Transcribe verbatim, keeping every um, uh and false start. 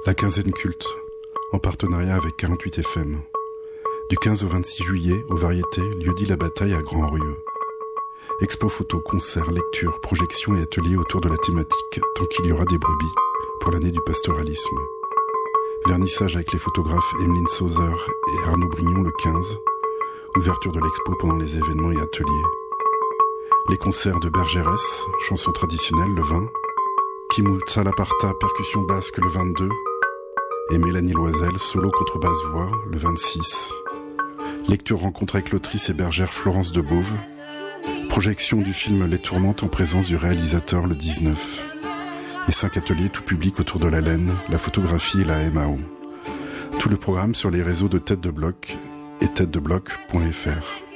La quinzaine culte, en partenariat avec quarante-huit F M. Du quinze au vingt-six juillet, aux Variétés, lieu-dit La Bataille à Grand-Rieu. Expo photo, concerts, lectures, projections et ateliers autour de la thématique, tant qu'il y aura des brebis, pour l'année du pastoralisme. Vernissage avec les photographes Emeline Sauzer et Arnaud Brignon le quinze. Ouverture de l'expo pendant les événements et ateliers. Les concerts de Bergérès, chansons traditionnelles le vingt. Kim Salaparta, percussion basque le vingt-deux. Et Mélanie Loisel, solo contrebasse voix le vingt-six. Lecture rencontre avec l'autrice et bergère Florence de Beauve. Projection du film Les Tourmentes en présence du réalisateur le dix-neuf. Et cinq ateliers tout public autour de la laine, la photographie et la M A O. Tout le programme sur les réseaux de Tête de Bloc et tête de bloc point f r.